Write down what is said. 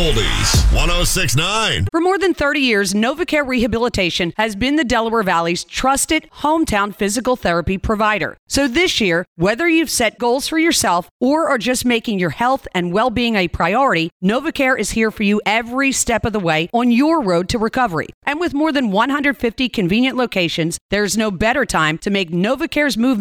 Oldies 106.9. For more than 30 years, NovaCare Rehabilitation has been the Delaware Valley's trusted hometown physical therapy provider. So this year, whether you've set goals for yourself or are just making your health and well-being a priority, NovaCare is here for you every step of the way on your road to recovery. And with more than 150 convenient locations, there's no better time to make NovaCare's movement